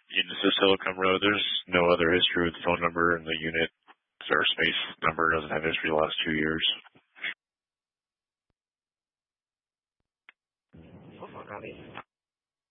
This is Silicon Road. There's no other history with the phone number, and the unit or space number doesn't have history the last 2 years. Robbie.